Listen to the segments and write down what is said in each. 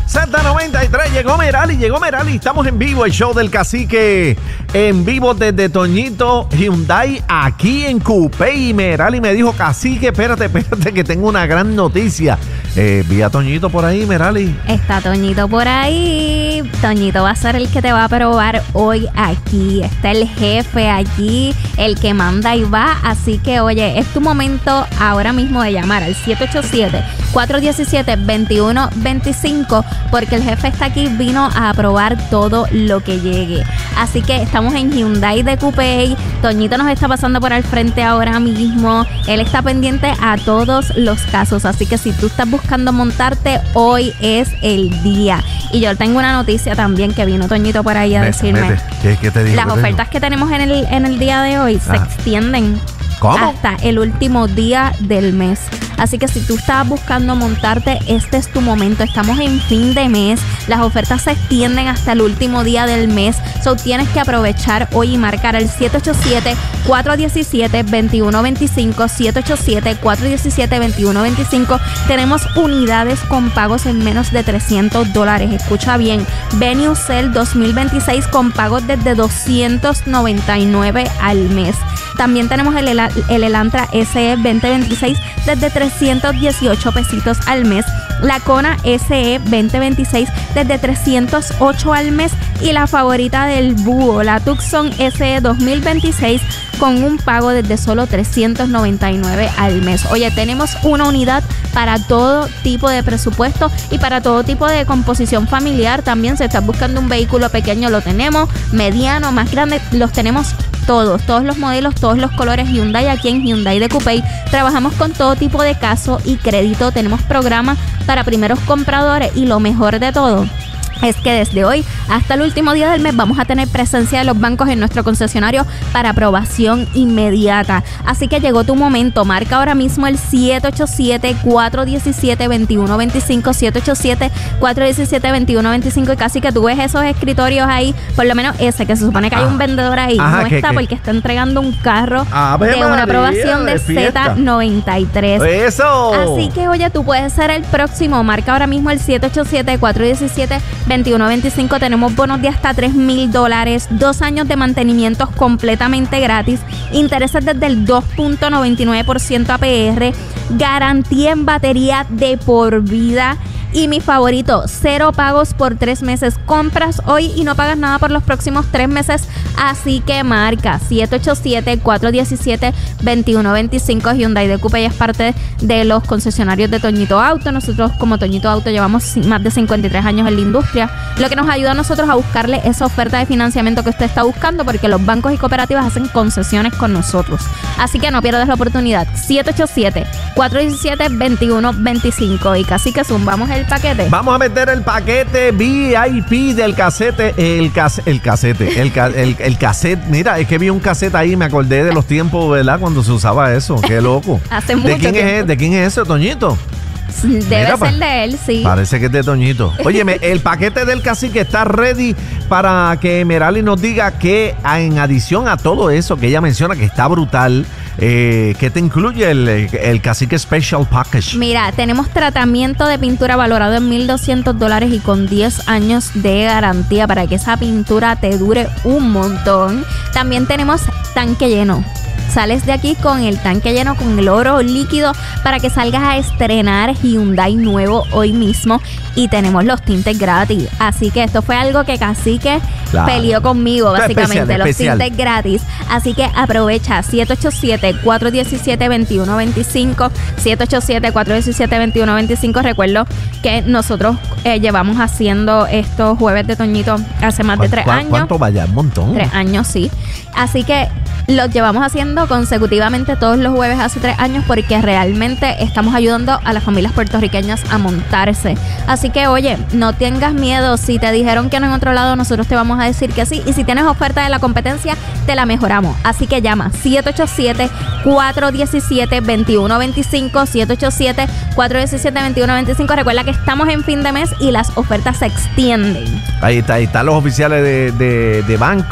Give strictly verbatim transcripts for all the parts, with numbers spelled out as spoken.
Z noventa y tres, llegó Merali, llegó Merali, estamos en vivo, el show del cacique, en vivo desde Toñito Hyundai, aquí en Coupey. Y Merali me dijo, cacique, espérate, espérate, que tengo una gran noticia. Eh, vi a Toñito por ahí, Merali. Está Toñito por ahí. Toñito va a ser el que te va a probar hoy aquí. Está el jefe allí, el que manda y va. Así que, oye, es tu momento ahora mismo de llamar al siete ocho siete, cuatro uno siete, dos uno dos cinco, porque el jefe está aquí, vino a probar todo lo que llegue. Así que estamos en Hyundai de Coupey. Toñito nos está pasando por al frente ahora mismo. Él está pendiente a todos los casos. Así que si tú estás buscando montarte, hoy es el día. Y yo tengo una noticia también que vino Toñito por ahí a Mete, decirme. mete. ¿Qué, qué te digo? Las ¿Qué te ofertas digo? que tenemos en el, en el día de hoy se Ajá. extienden ¿Cómo? hasta el último día del mes. Así que si tú estabas buscando montarte, este es tu momento. Estamos en fin de mes. Las ofertas se extienden hasta el último día del mes. So tienes que aprovechar hoy y marcar el siete ocho siete, cuatro uno siete, dos uno dos cinco, siete ocho siete, cuatro uno siete, dos uno dos cinco. Tenemos unidades con pagos en menos de trescientos dólares. Escucha bien. Venue Cell dos mil veintiséis con pagos desde doscientos noventa y nueve al mes. También tenemos el, el, el Elantra S E veinte veintiséis desde trescientos dieciocho pesitos al mes. La Kona S E veinte veintiséis desde trescientos ocho al mes. Y la favorita del búho, la Tucson S E dos mil veintiséis con un pago desde solo trescientos noventa y nueve al mes. Oye, tenemos una unidad para todo tipo de presupuesto y para todo tipo de composición familiar. También si estás buscando un vehículo pequeño, lo tenemos, mediano, más grande, los tenemos todos, todos los modelos, todos los colores Hyundai. Aquí en Hyundai de Coupey trabajamos con todo tipo de caso y crédito. Tenemos programas para primeros compradores y lo mejor de todo es que desde hoy hasta el último día del mes vamos a tener presencia de los bancos en nuestro concesionario para aprobación inmediata. Así que llegó tu momento. Marca ahora mismo el siete ocho siete, cuatro uno siete, dos uno dos cinco, siete ocho siete, cuatro uno siete, dos uno dos cinco. Y casi que tú ves esos escritorios ahí, por lo menos ese, que se supone que hay Ajá. un vendedor ahí. Ajá, no ¿qué, está qué? porque está entregando un carro Ave de una María, aprobación de de fiesta. Z noventa y tres. ¡Eso! Así que, oye, tú puedes ser el próximo. Marca ahora mismo el siete ocho siete, cuatro uno siete, dos uno dos cinco. Tenemos bonos de hasta tres mil dólares, dos años de mantenimientos completamente gratis, intereses desde el dos punto noventa y nueve por ciento A P R, garantía en batería de por vida. Y mi favorito, cero pagos por tres meses. Compras hoy y no pagas nada por los próximos tres meses. Así que marca siete ocho siete, cuatro uno siete, dos uno dos cinco. Hyundai de Coupey es parte de los concesionarios de Toñito Auto. Nosotros como Toñito Auto llevamos más de cincuenta y tres años en la industria, lo que nos ayuda a nosotros a buscarle esa oferta de financiamiento que usted está buscando, porque los bancos y cooperativas hacen concesiones con nosotros. Así que no pierdas la oportunidad. siete ocho siete, cuatro uno siete, dos uno dos cinco. Y casi que zumbamos el paquete. Vamos a meter el paquete V I P del casete, el cas, el casete, el, ca, el, el cassette. Mira, es que vi un cassette ahí, me acordé de los tiempos, ¿verdad? Cuando se usaba eso. Qué loco. Hace ¿De mucho quién tiempo. es? ¿De quién es ese, Toñito? Debe Mira, ser pa- de él, sí. Parece que es de Toñito. Óyeme, el paquete del cacique está ready para que Merali nos diga que en adición a todo eso que ella menciona, que está brutal, eh, ¿qué te incluye el, el cacique Special Package? Mira, tenemos tratamiento de pintura valorado en mil doscientos dólares y con diez años de garantía para que esa pintura te dure un montón. También tenemos tanque lleno. Sales de aquí con el tanque lleno, con el oro líquido, para que salgas a estrenar Hyundai nuevo hoy mismo. Y tenemos los tintes gratis. Así que esto fue algo que Cacique Claro. peleó conmigo, Esto es básicamente. especial, los especial. tintes gratis. Así que aprovecha siete ocho siete, cuatro uno siete, dos uno dos cinco. siete ocho siete, cuatro uno siete, dos uno dos cinco. Recuerdo que nosotros eh, llevamos haciendo estos jueves de Toñito hace más de tres ¿Cuán- años. ¿Cuánto vaya? Un montón. Tres años, sí. Así que los llevamos haciendo consecutivamente todos los jueves hace tres años porque realmente estamos ayudando a las familias puertorriqueñas a montarse. Así que, oye, no tengas miedo. Si te dijeron que no en otro lado, nosotros te vamos a decir que sí. Y si tienes oferta de la competencia, te la mejoramos. Así que llama siete ocho siete, cuatro uno siete, dos uno dos cinco, siete ocho siete, cuatro uno siete, dos uno dos cinco. Recuerda que estamos en fin de mes y las ofertas se extienden. Ahí está, ahí están los oficiales de, de, de banco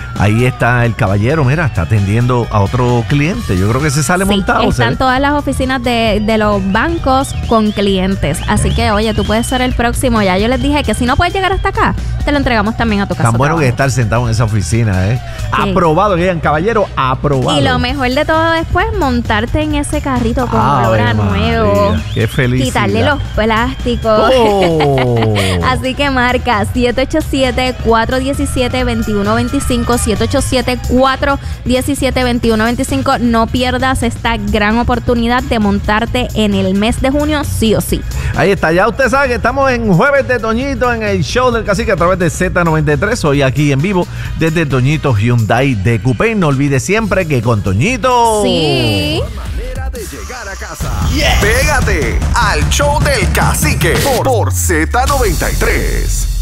ahí está el caballero, mira, está atendiendo a otro cliente. Yo creo que se sale Sí, montado. están todas las oficinas de, de los bancos con clientes. Así que, oye, tú puedes ser el próximo. Ya yo les dije que si no puedes llegar hasta acá, te lo entregamos también a tu casa. Tan bueno que estar sentado en esa oficina, ¿eh? Sí. Aprobado, que digan, caballero, aprobado. Y lo mejor de todo después, montarte en ese carrito con olor a nuevo. Qué felicidad. Quitarle los plásticos. Oh. Así que marca siete ocho siete, cuatro uno siete, dos uno dos cinco, siete ocho siete, cuatro uno siete, dos uno dos cinco. No pierdas esta gran oportunidad de montarte en el mes de junio, sí o sí. Ahí está, ya usted sabe que estamos en Jueves de Toñito en el show del Cacique a través de Z noventa y tres. Hoy aquí en vivo desde Toñito Hyundai de Coupé. No olvide siempre que con Toñito... Sí. Manera de llegar a casa. Yeah. Pégate al show del Cacique por, por Z noventa y tres.